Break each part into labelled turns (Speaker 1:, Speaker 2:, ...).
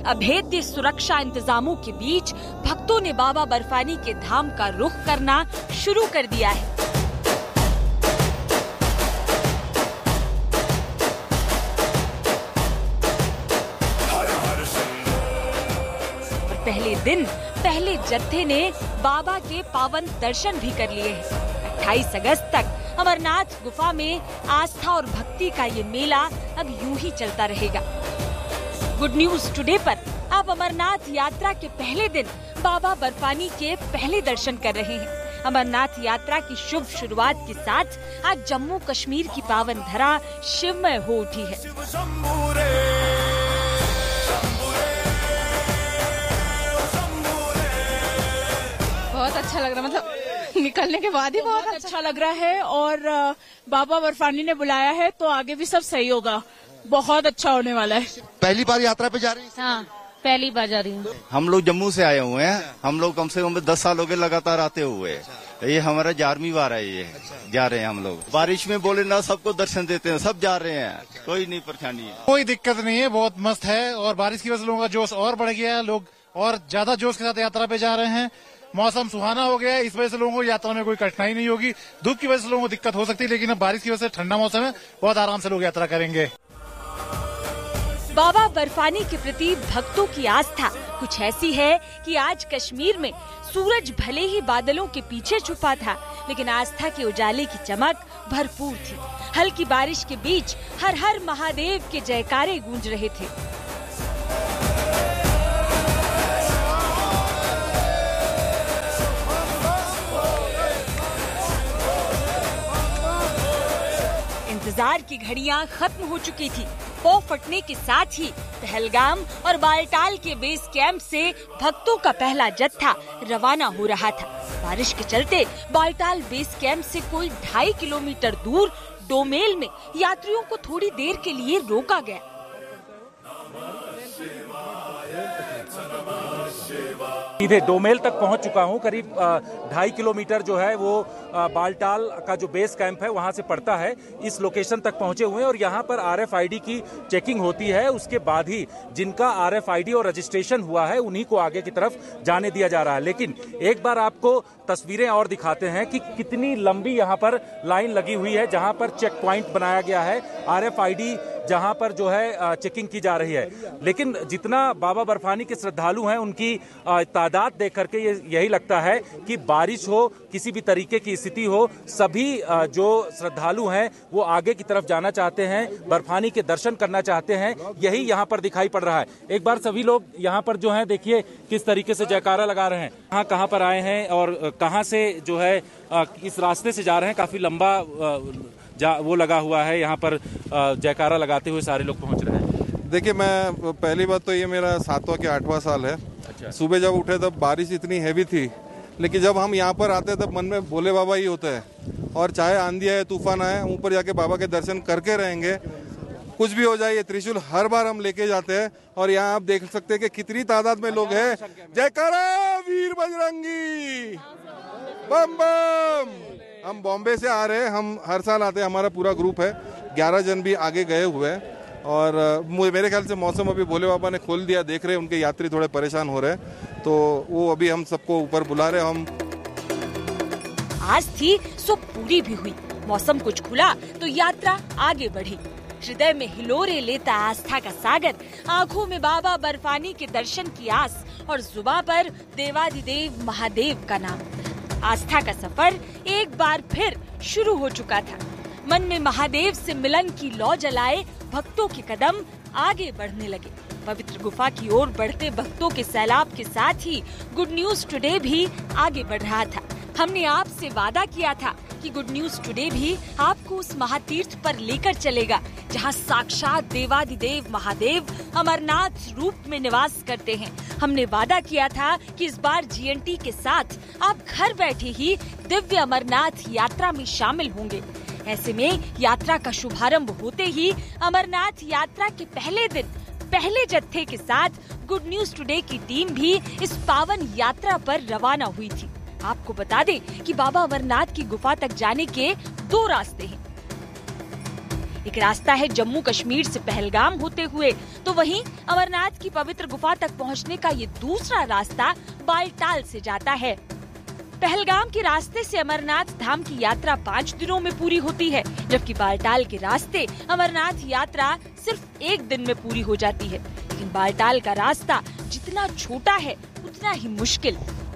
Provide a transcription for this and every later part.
Speaker 1: अभेद्य सुरक्षा इंतजामों के बीच भक्तों ने बाबा बर्फानी के धाम का रुख करना शुरू कर दिया है। पहले दिन पहले जत्थे ने बाबा के पावन दर्शन भी कर लिए हैं। 28 अगस्त तक अमरनाथ गुफा में आस्था और भक्ति का ये मेला अब यूं ही चलता रहेगा। गुड न्यूज टुडे पर आप अमरनाथ यात्रा के पहले दिन बाबा बर्फानी के पहले दर्शन कर रहे हैं। अमरनाथ यात्रा की शुभ शुरुआत के साथ आज जम्मू कश्मीर की पावन धरा शिवमय हो उठी है।
Speaker 2: बहुत अच्छा लग रहा, मतलब निकलने के बाद ही बहुत अच्छा लग रहा है। और बाबा बर्फानी ने बुलाया है तो आगे भी सब सही होगा, बहुत अच्छा होने वाला है।
Speaker 3: पहली बार यात्रा पे जा रही हैं?
Speaker 2: हाँ, पहली बार जा रही हूँ।
Speaker 4: हम लोग जम्मू से आए हुए हैं। हम लोग कम से कम 10 साल हो गए लगातार आते हुए। ये हमारा 11वीं बार है, ये जा रहे हैं हम लोग। बारिश में बोले ना सबको दर्शन देते हैं, सब जा रहे हैं, कोई नहीं परेशानी है,
Speaker 5: कोई दिक्कत नहीं है, बहुत मस्त है। और बारिश की वजह से लोगों का जोश और बढ़ गया है, लोग और ज्यादा जोश के साथ यात्रा पे जा रहे हैं। मौसम सुहाना हो गया है, इस वजह से लोगों को यात्रा में कोई कठिनाई नहीं होगी। धूप की वजह से लोगों को दिक्कत हो सकती है, लेकिन अब बारिश की वजह से ठंडा मौसम है, बहुत आराम से लोग यात्रा करेंगे।
Speaker 1: बाबा बर्फानी के प्रति भक्तों की आस्था कुछ ऐसी है कि आज कश्मीर में सूरज भले ही बादलों के पीछे छुपा था, लेकिन आस्था के उजाले की चमक भरपूर थी। हल्की बारिश के बीच हर हर महादेव के जयकारे गूंज रहे थे। इंतजार की घड़ियां खत्म हो चुकी थी। पौ फटने के साथ ही पहलगाम और बालटाल के बेस कैंप से भक्तों का पहला जत्था रवाना हो रहा था। बारिश के चलते बालटाल बेस कैंप से कोई 2.5 किलोमीटर दूर डोमेल में यात्रियों को थोड़ी देर के लिए रोका गया।
Speaker 6: सीधे डोमेल तक पहुंच चुका हूं। करीब 2.5 किलोमीटर जो है वो बालटाल का जो बेस कैंप है वहां से पड़ता है। इस लोकेशन तक पहुंचे हुए हैं और यहां पर RFID की चेकिंग होती है। उसके बाद ही जिनका RFID और रजिस्ट्रेशन हुआ है उन्हीं को आगे की तरफ जाने दिया जा रहा है। लेकिन एक बार आपको तस्वीरें और दिखाते हैं कि कितनी लंबी यहां पर लाइन लगी हुई है, जहां पर चेक पॉइंट बनाया गया है, RFID जहां पर जो है चेकिंग की जा रही है। लेकिन जितना बाबा बर्फानी के श्रद्धालु हैं उनकी तादाद देख करके यही लगता है कि बारिश हो, किसी भी तरीके की स्थिति हो, सभी जो श्रद्धालु हैं वो आगे की तरफ जाना चाहते हैं, बर्फानी के दर्शन करना चाहते हैं। यही यहाँ पर दिखाई पड़ रहा है। एक बार सभी लोग यहाँ पर जो है देखिए किस तरीके से जयकारा लगा रहे हैं। कहाँ पर आए हैं और कहाँ से जो है इस रास्ते से जा रहे हैं। काफी लंबा वो लगा हुआ है, यहाँ पर जयकारा लगाते हुए सारे लोग पहुंच रहे हैं।
Speaker 7: देखिए, मैं पहली बात तो ये मेरा 7वां के 8वां साल है। अच्छा। सुबह जब उठे तब बारिश इतनी हैवी थी, लेकिन जब हम यहाँ पर आते तब मन में भोले बाबा ही होते हैं। और चाहे आंधी आए तूफान आए, ऊपर जाके बाबा के दर्शन करके रहेंगे। कुछ भी हो जाए, ये त्रिशूल हर बार हम लेके जाते हैं। और यहाँ आप देख सकते हैं कि कितनी तादाद में लोग हैं। जयकारा वीर बजरंगी, बम बम। हम बॉम्बे से आ रहे हैं, हम हर साल आते हैं, हमारा पूरा ग्रुप है। 11 जन भी आगे गए हुए हैं। और मेरे ख्याल से मौसम अभी भोले बाबा ने खोल दिया, देख रहे हैं उनके यात्री थोड़े परेशान हो रहे हैं, तो वो अभी हम सबको ऊपर बुला रहे हैं। हम
Speaker 1: आज थी सो पूरी भी हुई। मौसम कुछ खुला तो यात्रा आगे बढ़ी। हृदय में हिलोरे लेता आस्था का सागर, आंखों में बाबा बर्फानी के दर्शन की आस और जुबां पर देवाधिदेव महादेव का नाम। आस्था का सफर एक बार फिर शुरू हो चुका था। मन में महादेव से मिलन की लौ जलाए भक्तों के कदम आगे बढ़ने लगे। पवित्र गुफा की ओर बढ़ते भक्तों के सैलाब के साथ ही गुड न्यूज टुडे भी आगे बढ़ रहा था। हमने आपसे वादा किया था कि गुड न्यूज टुडे भी आपको उस महातीर्थ पर लेकर चलेगा जहां साक्षात देवाधिदेव महादेव अमरनाथ रूप में निवास करते हैं। हमने वादा किया था कि इस बार GNT के साथ आप घर बैठे ही दिव्य अमरनाथ यात्रा में शामिल होंगे। ऐसे में यात्रा का शुभारंभ होते ही अमरनाथ यात्रा के पहले दिन पहले जत्थे के साथ गुड न्यूज टुडे की टीम भी इस पावन यात्रा पर रवाना हुई थी। आपको बता दें कि बाबा अमरनाथ की गुफा तक जाने के 2 रास्ते हैं। एक रास्ता है जम्मू कश्मीर से पहलगाम होते हुए, तो वहीं अमरनाथ की पवित्र गुफा तक पहुंचने का ये दूसरा रास्ता बालटाल से जाता है। पहलगाम के रास्ते से अमरनाथ धाम की यात्रा 5 दिनों में पूरी होती है, जबकि बालटाल के रास्ते अमरनाथ यात्रा सिर्फ 1 दिन में पूरी हो जाती है। लेकिन बालटाल का रास्ता जितना छोटा है उतना ही मुश्किल,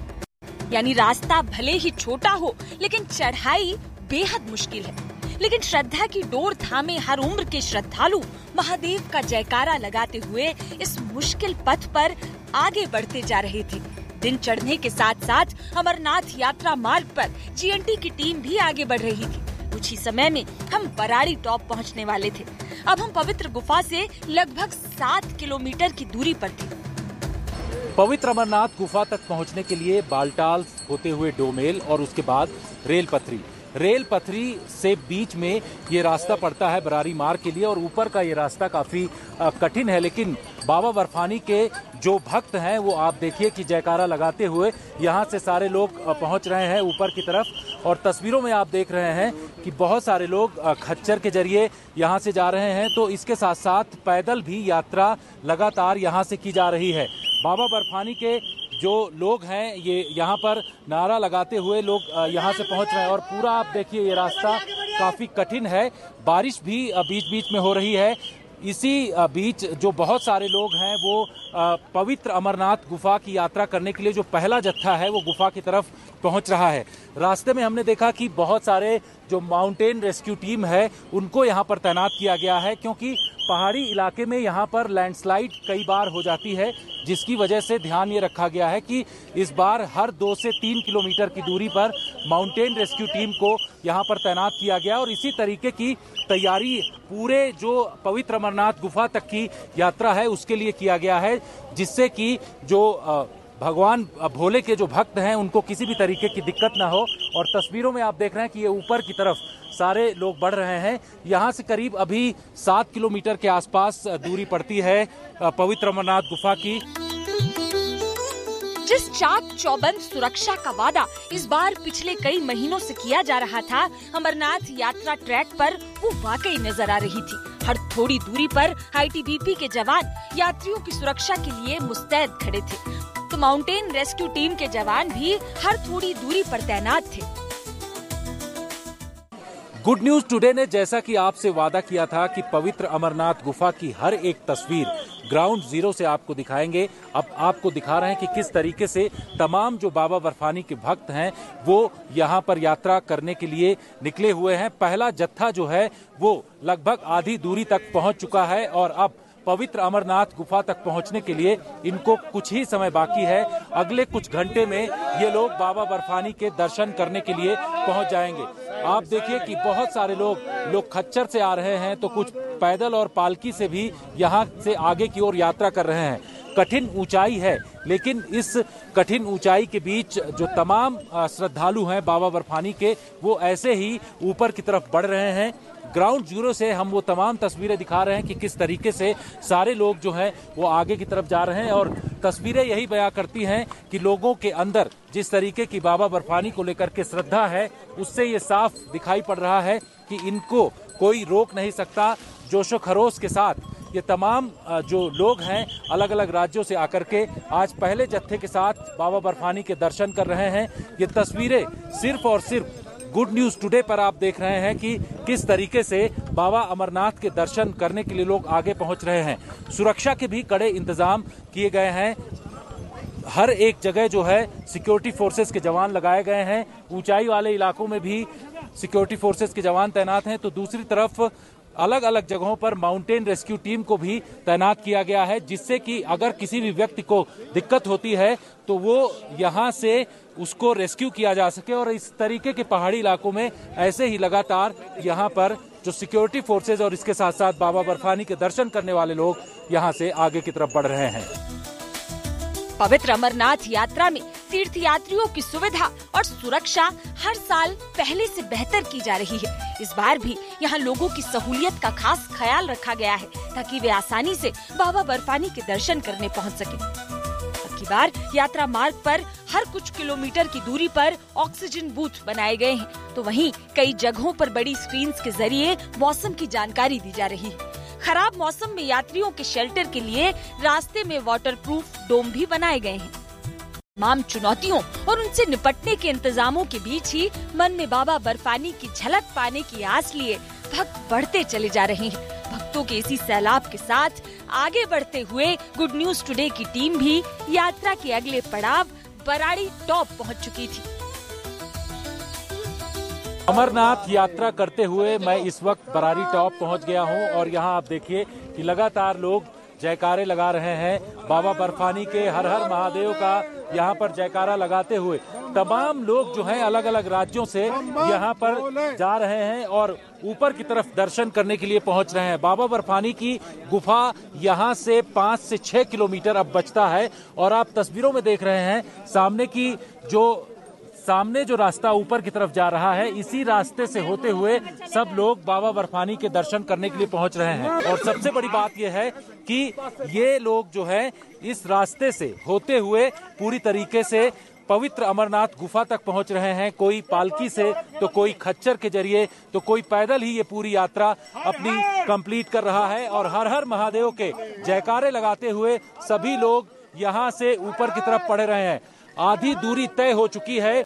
Speaker 1: यानी रास्ता भले ही छोटा हो लेकिन चढ़ाई बेहद मुश्किल है। लेकिन श्रद्धा की डोर थामे हर उम्र के श्रद्धालु महादेव का जयकारा लगाते हुए इस मुश्किल पथ पर आगे बढ़ते जा रहे थे। दिन चढ़ने के साथ साथ अमरनाथ यात्रा मार्ग पर जीएनटी की टीम भी आगे बढ़ रही थी। कुछ ही समय में हम बराड़ी टॉप पहुंचने वाले थे। अब हम पवित्र गुफा से लगभग 7 किलोमीटर की दूरी पर थे।
Speaker 6: पवित्र अमरनाथ गुफा तक पहुंचने के लिए बालटाल होते हुए डोमेल और उसके बाद रेल पथरी से बीच में ये रास्ता पड़ता है बरारी मार्ग के लिए, और ऊपर का ये रास्ता काफी कठिन है। लेकिन बाबा बर्फानी के जो भक्त हैं वो आप देखिए कि जयकारा लगाते हुए यहाँ से सारे लोग पहुँच रहे हैं ऊपर की तरफ। और तस्वीरों में आप देख रहे हैं कि बहुत सारे लोग खच्चर के जरिए यहाँ से जा रहे हैं, तो इसके साथ साथ पैदल भी यात्रा लगातार यहाँ से की जा रही है। बाबा बर्फानी के जो लोग हैं ये यहाँ पर नारा लगाते हुए लोग यहाँ से पहुँच रहे हैं। और पूरा आप देखिए ये रास्ता काफी कठिन है, बारिश भी बीच बीच में हो रही है। इसी बीच जो बहुत सारे लोग हैं वो पवित्र अमरनाथ गुफा की यात्रा करने के लिए जो पहला जत्था है वो गुफा की तरफ पहुंच रहा है। रास्ते में हमने देखा कि बहुत सारे जो माउंटेन रेस्क्यू टीम है उनको यहाँ पर तैनात किया गया है, क्योंकि पहाड़ी इलाके में यहाँ पर लैंडस्लाइड कई बार हो जाती है, जिसकी वजह से ध्यान ये रखा गया है कि इस बार हर 2 से 3 किलोमीटर की दूरी पर माउंटेन रेस्क्यू टीम को यहाँ पर तैनात किया गया। और इसी तरीके की तैयारी पूरे जो पवित्र अमरनाथ गुफा तक की यात्रा है उसके लिए किया गया है, जिससे कि जो भगवान भोले के जो भक्त हैं उनको किसी भी तरीके की दिक्कत ना हो। और तस्वीरों में आप देख रहे हैं कि ये ऊपर की तरफ सारे लोग बढ़ रहे हैं। यहाँ से करीब अभी 7 किलोमीटर के आसपास दूरी पड़ती है पवित्र अमरनाथ गुफा की।
Speaker 1: जिस चाक चौबंद सुरक्षा का वादा इस बार पिछले कई महीनों से किया जा रहा था अमरनाथ यात्रा ट्रैक पर, वो वाकई नजर आ रही थी। हर थोड़ी दूरी पर आईटीबीपी के जवान यात्रियों की सुरक्षा के लिए मुस्तैद खड़े थे, तो माउंटेन रेस्क्यू टीम के जवान भी हर थोड़ी दूरी पर तैनात थे।
Speaker 6: गुड न्यूज टुडे ने जैसा कि आपसे वादा किया था कि पवित्र अमरनाथ गुफा की हर एक तस्वीर ग्राउंड जीरो से आपको दिखाएंगे। अब आपको दिखा रहे हैं कि किस तरीके से तमाम जो बाबा बर्फानी के भक्त हैं वो यहाँ पर यात्रा करने के लिए निकले हुए हैं। पहला जत्था जो है वो लगभग आधी दूरी तक पहुँच चुका है और अब पवित्र अमरनाथ गुफा तक पहुंचने के लिए इनको कुछ ही समय बाकी है। अगले कुछ घंटे में ये लोग बाबा बर्फानी के दर्शन करने के लिए पहुंच जाएंगे। आप देखिए कि बहुत सारे लोग खच्चर से आ रहे हैं, तो कुछ पैदल और पालकी से भी यहाँ से आगे की ओर यात्रा कर रहे हैं। कठिन ऊंचाई है, लेकिन इस कठिन ऊंचाई के बीच जो तमाम श्रद्धालु हैं बाबा बर्फानी के, वो ऐसे ही ऊपर की तरफ बढ़ रहे हैं। ग्राउंड जीरो से हम वो तमाम तस्वीरें दिखा रहे हैं कि किस तरीके से सारे लोग जो हैं वो आगे की तरफ जा रहे हैं। और तस्वीरें यही बयां करती हैं कि लोगों के अंदर जिस तरीके की बाबा बर्फानी को लेकर के श्रद्धा है, उससे ये साफ दिखाई पड़ रहा है कि इनको कोई रोक नहीं सकता। जोशो खरोश के साथ ये तमाम जो लोग हैं अलग अलग राज्यों से आकर के आज पहले जत्थे के साथ बाबा बर्फानी के दर्शन कर रहे हैं। ये तस्वीरें सिर्फ और सिर्फ गुड न्यूज टुडे पर आप देख रहे हैं कि किस तरीके से बाबा अमरनाथ के दर्शन करने के लिए लोग आगे पहुंच रहे हैं। सुरक्षा के भी कड़े इंतजाम किए गए हैं। हर एक जगह जो है सिक्योरिटी फोर्सेस के जवान लगाए गए हैं। ऊंचाई वाले इलाकों में भी सिक्योरिटी फोर्सेस के जवान तैनात हैं, तो दूसरी तरफ अलग अलग जगहों पर माउंटेन रेस्क्यू टीम को भी तैनात किया गया है, जिससे कि अगर किसी भी व्यक्ति को दिक्कत होती है तो वो यहाँ से उसको रेस्क्यू किया जा सके। और इस तरीके के पहाड़ी इलाकों में ऐसे ही लगातार यहाँ पर जो सिक्योरिटी फोर्सेज और इसके साथ साथ बाबा बर्फानी के दर्शन करने वाले लोग यहाँ से आगे की तरफ बढ़ रहे हैं।
Speaker 1: पवित्र अमरनाथ यात्रा में तीर्थ यात्रियों की सुविधा और सुरक्षा हर साल पहले से बेहतर की जा रही है। इस बार भी यहाँ लोगों की सहूलियत का खास ख्याल रखा गया है, ताकि वे आसानी से बाबा बर्फानी के दर्शन करने पहुँच सके। की बार यात्रा मार्ग पर हर कुछ किलोमीटर की दूरी पर ऑक्सीजन बूथ बनाए गए हैं, तो वहीं कई जगहों पर बड़ी स्क्रीन्स के जरिए मौसम की जानकारी दी जा रही है। खराब मौसम में यात्रियों के शेल्टर के लिए रास्ते में वाटरप्रूफ डोम भी बनाए गए हैं। तमाम चुनौतियों और उनसे निपटने के इंतजामों के बीच ही मन में बाबा बर्फानी की झलक पाने की आस लिए भक्त बढ़ते चले जा रहे हैं। भक्तों के इसी सैलाब के साथ आगे बढ़ते हुए गुड न्यूज टुडे की टीम भी यात्रा के अगले पड़ाव बराड़ी टॉप पहुंच चुकी थी।
Speaker 6: अमरनाथ यात्रा करते हुए मैं इस वक्त बराड़ी टॉप पहुंच गया हूं और यहां आप देखिए कि लगातार लोग जयकारे लगा रहे हैं। बाबा बर्फानी के हर हर महादेव का यहां पर जयकारा लगाते हुए तमाम लोग जो हैं अलग अलग राज्यों से यहां पर जा रहे हैं और ऊपर की तरफ दर्शन करने के लिए पहुंच रहे हैं। बाबा बर्फानी की गुफा यहां से 5 से 6 किलोमीटर अब बचता है और आप तस्वीरों में देख रहे हैं सामने जो रास्ता ऊपर की तरफ जा रहा है, इसी रास्ते से होते हुए सब लोग बाबा बर्फानी के दर्शन करने के लिए पहुंच रहे हैं। और सबसे बड़ी बात यह है कि ये लोग जो है इस रास्ते से होते हुए पूरी तरीके से पवित्र अमरनाथ गुफा तक पहुंच रहे हैं। कोई पालकी से, तो कोई खच्चर के जरिए, तो कोई पैदल ही ये पूरी यात्रा अपनी कंप्लीट कर रहा है और हर हर महादेव के जयकारे लगाते हुए सभी लोग यहाँ से ऊपर की तरफ बढ़ रहे हैं। आधी दूरी तय हो चुकी है।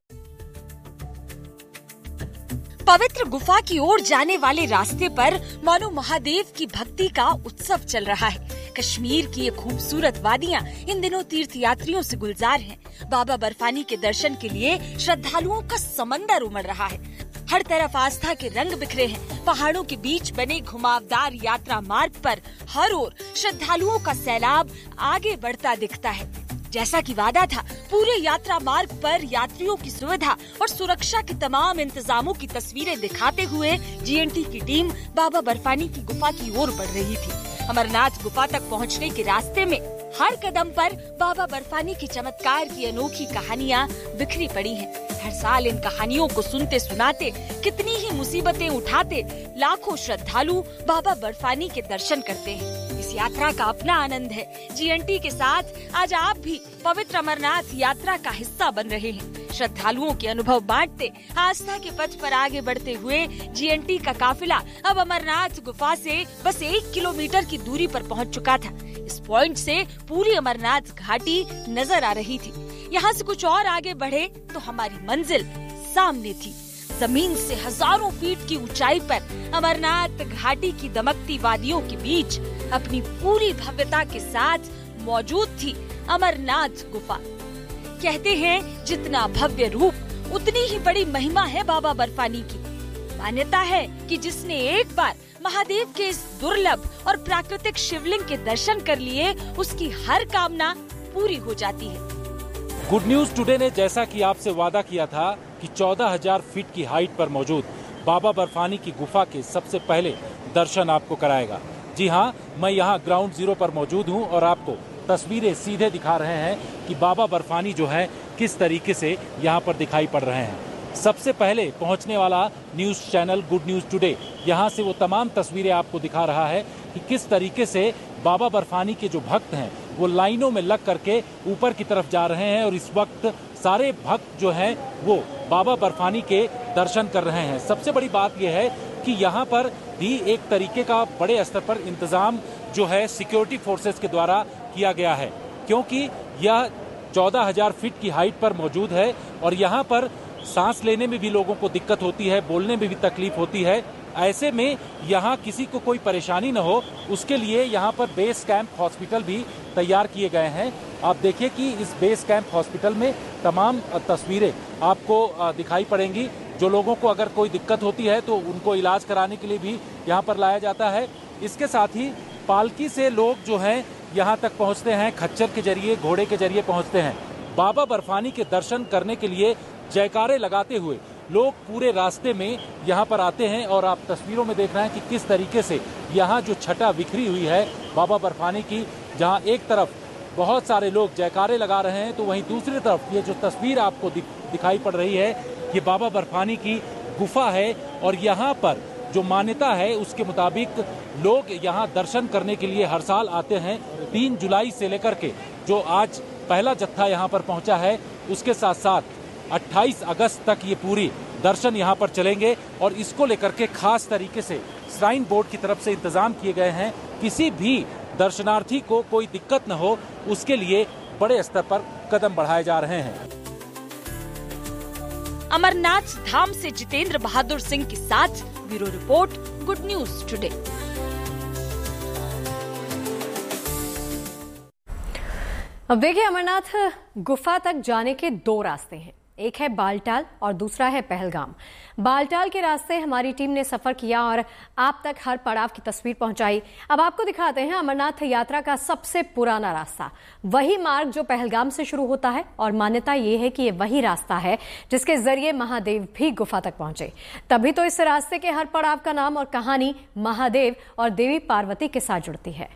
Speaker 1: पवित्र गुफा की ओर जाने वाले रास्ते पर मानो महादेव की भक्ति का उत्सव चल रहा है। कश्मीर की ये खूबसूरत वादियां इन दिनों तीर्थ यात्रियों से गुलजार हैं। बाबा बर्फानी के दर्शन के लिए श्रद्धालुओं का समंदर उमड़ रहा है। हर तरफ आस्था के रंग बिखरे हैं। पहाड़ों के बीच बने घुमावदार यात्रा मार्ग पर हर ओर श्रद्धालुओं का सैलाब आगे बढ़ता दिखता है। जैसा कि वादा था, पूरे यात्रा मार्ग पर यात्रियों की सुविधा और सुरक्षा के तमाम इंतजामों की तस्वीरें दिखाते हुए जीएनटी की टीम बाबा बर्फानी की गुफा की ओर बढ़ रही थी। अमरनाथ गुफा तक पहुंचने के रास्ते में हर कदम पर बाबा बर्फानी के चमत्कार की अनोखी कहानियां बिखरी पड़ी हैं। हर साल इन कहानियों को सुनते सुनाते, कितनी ही मुसीबतें उठाते लाखों श्रद्धालु बाबा बर्फानी के दर्शन करते हैं। इस यात्रा का अपना आनंद है। जीएनटी के साथ आज आप भी पवित्र अमरनाथ यात्रा का हिस्सा बन रहे हैं। श्रद्धालुओं के अनुभव बांटते, आस्था के पथ पर आगे बढ़ते हुए जीएनटी का काफिला अब अमरनाथ गुफा से बस 1 किलोमीटर की दूरी पर पहुंच चुका था। इस पॉइंट से पूरी अमरनाथ घाटी नजर आ रही थी। यहाँ से कुछ और आगे बढ़े तो हमारी मंजिल सामने थी। जमीन से हजारों फीट की ऊंचाई पर अमरनाथ घाटी की दमकती वादियों के बीच अपनी पूरी भव्यता के साथ मौजूद थी अमरनाथ गुफा। कहते हैं जितना भव्य रूप उतनी ही बड़ी महिमा है बाबा बर्फानी की। मान्यता है कि जिसने एक बार महादेव के इस दुर्लभ और प्राकृतिक शिवलिंग के दर्शन कर लिए, उसकी हर कामना पूरी हो जाती है।
Speaker 6: गुड न्यूज टुडे ने जैसा कि आपसे वादा किया था कि 14,000 फीट की हाइट पर मौजूद बाबा बर्फानी की गुफा के सबसे पहले दर्शन आपको कराएगा। जी हाँ, मैं यहाँ ग्राउंड जीरो पर मौजूद हूँ और आपको तस्वीरें सीधे दिखा रहे हैं कि बाबा बर्फानी जो है किस तरीके से यहाँ पर दिखाई पड़ रहे हैं। सबसे पहले पहुँचने वाला news channel good news today यहाँ से वो तमाम तस्वीरें आपको दिखा रहा है कि किस तरीके से बाबा बर्फानी के जो भक्त हैं वो लाइनों में लग करके ऊपर की तरफ जा रहे हैं और इस वक्त सारे भक्त जो हैं वो बाबा बर्फानी के दर्शन कर रहे हैं। सबसे बड़ी बात यह है कि यहाँ पर भी एक तरीके का बड़े स्तर पर इंतजाम जो है सिक्योरिटी फोर्सेस के द्वारा किया गया है, क्योंकि यह 14,000 फीट की हाइट पर मौजूद है और यहाँ पर सांस लेने में भी लोगों को दिक्कत होती है, बोलने में भी तकलीफ होती है। ऐसे में यहाँ किसी को कोई परेशानी न हो, उसके लिए यहाँ पर बेस कैंप हॉस्पिटल भी तैयार किए गए हैं। आप देखिए कि इस बेस कैंप हॉस्पिटल में तमाम तस्वीरें आपको दिखाई पड़ेंगी। जो लोगों को अगर कोई दिक्कत होती है तो उनको इलाज कराने के लिए भी यहाँ पर लाया जाता है। इसके साथ ही पालकी से लोग जो हैं यहाँ तक पहुँचते हैं, खच्चर के जरिए, घोड़े के जरिए पहुँचते हैं। बाबा बर्फानी के दर्शन करने के लिए जयकारे लगाते हुए लोग पूरे रास्ते में यहाँ पर आते हैं और आप तस्वीरों में देख रहे हैं कि किस तरीके से यहाँ जो छटा बिखरी हुई है बाबा बर्फानी की, जहाँ एक तरफ बहुत सारे लोग जयकारे लगा रहे हैं तो वहीं दूसरी तरफ ये जो तस्वीर आपको दिखाई पड़ रही है ये बाबा बर्फानी की गुफा है और यहाँ पर जो मान्यता है उसके मुताबिक लोग यहाँ दर्शन करने के लिए हर साल आते हैं। 3 जुलाई से लेकर के जो आज पहला जत्था यहाँ पर पहुंचा है। उसके साथ साथ 28 अगस्त तक ये पूरी दर्शन यहाँ पर चलेंगे और इसको लेकर के खास तरीके से श्राइन बोर्ड की तरफ से इंतजाम किए गए हैं। किसी भी दर्शनार्थी को कोई दिक्कत न हो, उसके लिए बड़े स्तर पर कदम बढ़ाए जा रहे हैं।
Speaker 1: अमरनाथ धाम से जितेंद्र बहादुर सिंह के साथ bureau report, good news today.
Speaker 3: अब देखिए, अमरनाथ गुफा तक जाने के दो रास्ते हैं, एक है बालटाल और दूसरा है पहलगाम। बालटाल के रास्ते हमारी टीम ने सफर किया और आप तक हर पड़ाव की तस्वीर पहुंचाई। अब आपको दिखाते हैं अमरनाथ यात्रा का सबसे पुराना रास्ता, वही मार्ग जो पहलगाम से शुरू होता है। और मान्यता ये है कि ये वही रास्ता है जिसके जरिए महादेव भी गुफा तक पहुंचे। तभी तो इस रास्ते के हर पड़ाव का नाम और कहानी महादेव और देवी पार्वती के साथ जुड़ती है।